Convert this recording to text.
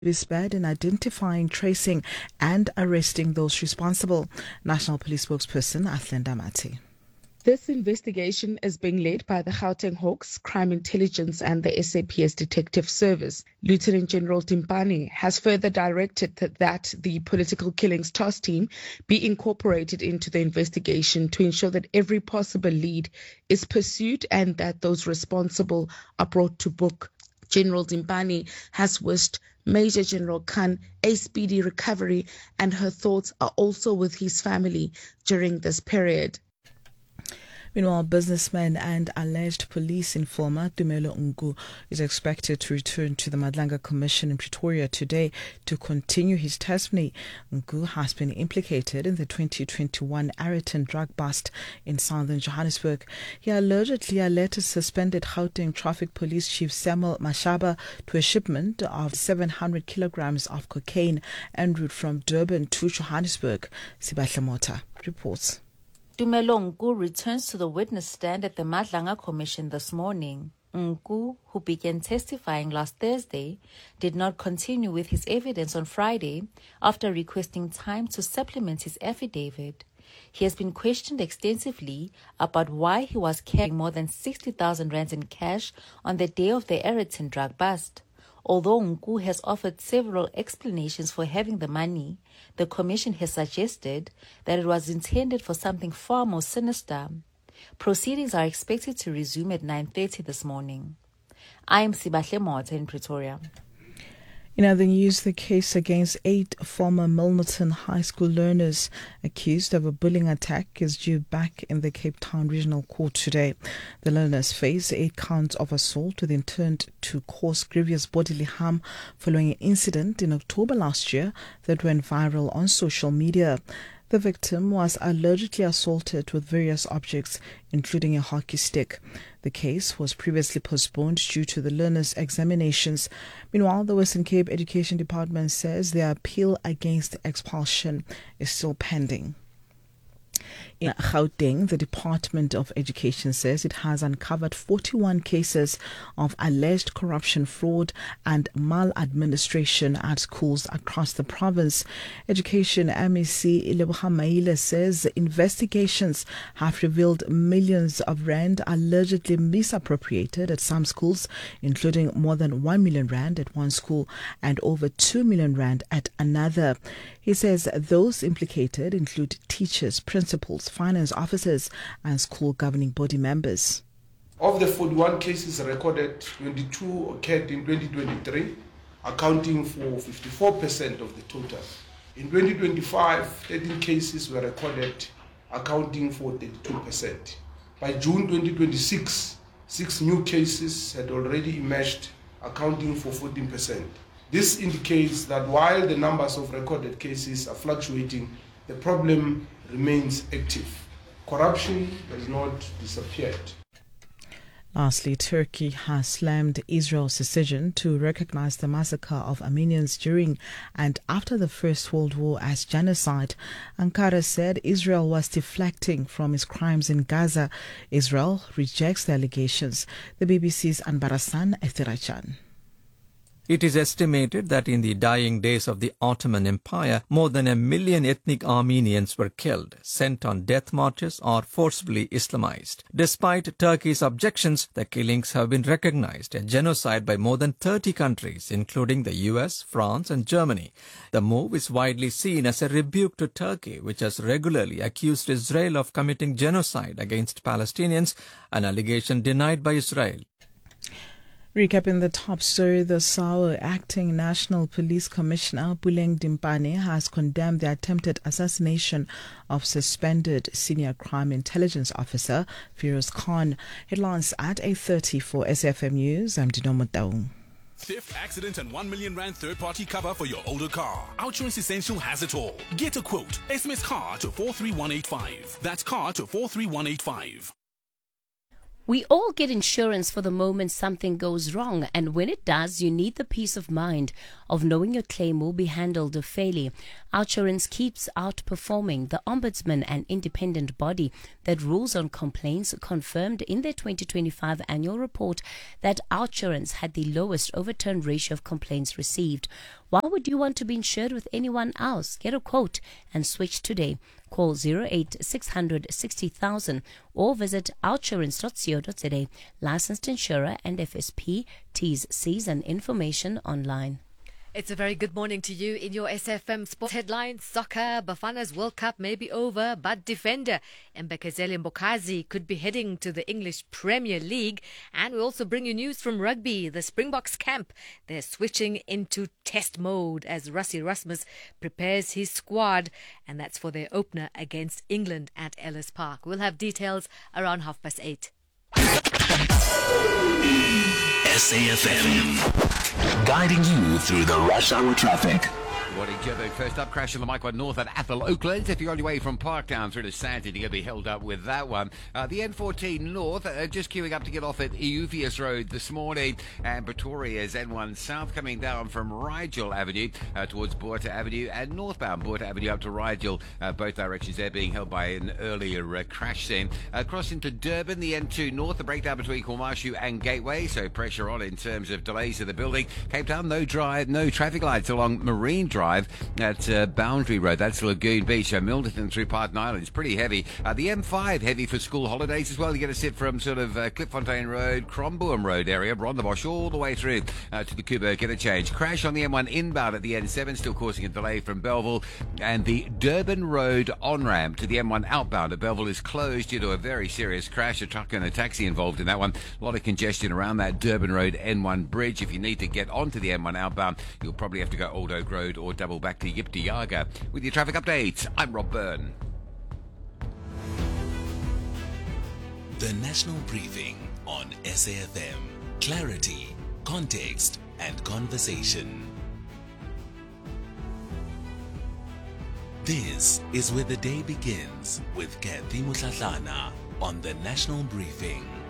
is bad in identifying, tracing and arresting those responsible. National Police spokesperson Athlen Damati. This investigation is being led by the Gauteng Hawks Crime Intelligence and the SAPS Detective Service. Lieutenant General Dimpani has further directed that the Political Killings Task Team be incorporated into the investigation to ensure that every possible lead is pursued and that those responsible are brought to book. General Dimpani has wished Major General Khan a speedy recovery, and her thoughts are also with his family during this period. Meanwhile, businessman and alleged police informer Tumelo Nku is expected to return to the Madlanga Commission in Pretoria today to continue his testimony. Nku has been implicated in the 2021 Ariton drug bust in southern Johannesburg. He allegedly alerted suspended Gauteng Traffic Police Chief Samuel Mashaba to a shipment of 700 kilograms of cocaine en route from Durban to Johannesburg. Sibahle Mota reports. Tumelo Nku returns to the witness stand at the Madlanga Commission this morning. Nku, who began testifying last Thursday, did not continue with his evidence on Friday after requesting time to supplement his affidavit. He has been questioned extensively about why he was carrying more than 60,000 rands in cash on the day of the Ariton drug bust. Although Nku has offered several explanations for having the money, the Commission has suggested that it was intended for something far more sinister. Proceedings are expected to resume at 9:30 this morning. I am Sibahle Mota in Pretoria. In other news, the case against 8 former Milnerton High School learners accused of a bullying attack is due back in the Cape Town Regional Court today. The learners face 8 counts of assault with intent to cause grievous bodily harm following an incident in October last year that went viral on social media. The victim was allegedly assaulted with various objects, including a hockey stick. The case was previously postponed due to the learners' examinations. Meanwhile, the Western Cape Education Department says their appeal against expulsion is still pending. In Gauteng, the Department of Education says it has uncovered 41 cases of alleged corruption, fraud and maladministration at schools across the province. Education MEC Leboga Maile says investigations have revealed millions of rand allegedly misappropriated at some schools, including more than 1 million rand at one school and over 2 million rand at another. He says those implicated include teachers, principals, finance officers and school governing body members. Of the 41 cases recorded, 22 occurred in 2023, accounting for 54% of the total. In 2025, 13 cases were recorded, accounting for 32%. By June 2026, 6 new cases had already emerged, accounting for 14%. This indicates that while the numbers of recorded cases are fluctuating, the problem remains active. Corruption has not disappeared. Lastly, Turkey has slammed Israel's decision to recognize the massacre of Armenians during and after the First World War as genocide. Ankara said Israel was deflecting from its crimes in Gaza. Israel rejects the allegations. The BBC's Anbarasan Ethirachan. It is estimated that in the dying days of the Ottoman Empire, more than 1 million ethnic Armenians were killed, sent on death marches or forcibly Islamized. Despite Turkey's objections, the killings have been recognized as genocide by more than 30 countries, including the US, France and Germany. The move is widely seen as a rebuke to Turkey, which has regularly accused Israel of committing genocide against Palestinians, an allegation denied by Israel. Recapping the top story, the SAWA Acting National Police Commissioner Buleng Dimpane has condemned the attempted assassination of suspended Senior Crime Intelligence Officer Firoz Khan. Headlines at 8:30 for SFM News. I'm Dinomo Taung. Theft, accident and 1 million rand third-party cover for your older car. Outsurance Essential has it all. Get a quote. SMS CAR to 43185. That's CAR to 43185. We all get insurance for the moment something goes wrong, and when it does, you need the peace of mind of knowing your claim will be handled fairly. OUTsurance keeps outperforming. The Ombudsman, an independent body that rules on complaints, confirmed in their 2025 annual report that OUTsurance had the lowest overturn ratio of complaints received. Why would you want to be insured with anyone else? Get a quote and switch today. Call 0860 60,000 or visit outsurance.co.za. Licensed insurer and FSP. T's, C's and information online. It's a very good morning to you in your SFM Sports headlines. Soccer, Bafana's World Cup may be over, but defender Mbekazeli Mbokazi could be heading to the English Premier League. And we also bring you news from rugby. The Springboks camp, they're switching into test mode as Rassie Erasmus prepares his squad, and that's for their opener against England at Ellis Park. We'll have details around 8:30. SAFM, guiding you through the rush hour traffic. Morning, Joburg. First up, crash on the Mike 1 North at Athol Oaklands. If you're on your way from Parktown through to Sandton, you're going to be held up with that one. The N14 North, just queuing up to get off at Euvius Road this morning. And Pretoria's N1 South coming down from Rigel Avenue towards Borta Avenue and northbound Borta Avenue up to Rigel. Both directions there being held by an earlier crash scene. Crossing to Durban, the N2 North, the breakdown between Kormashu and Gateway. So pressure on in terms of delays to the building. Cape Town, no traffic lights along Marine Drive at Boundary Road. That's Lagoon Beach. Milnerton through Parton Island is pretty heavy. The M5 heavy for school holidays as well. You're going to sit from sort of Klipfontein Road, Cromboom Road area, Rondebosch all the way through to the Kuberg interchange. Crash on the M1 inbound at the N7, still causing a delay from Belleville. And the Durban Road on-ramp to the M1 outbound at Belleville is closed due to a very serious crash. A truck and a taxi involved in that one. A lot of congestion around that Durban Road N1 bridge. If you need to get onto the M1 outbound, you'll probably have to go Old Oak Road or double back to Yipti Yaga. With your traffic update, I'm Rob Byrne. The National Briefing on SAFM. Clarity, context, and conversation. This is where the day begins with Kathy Mutlatlana on the National Briefing.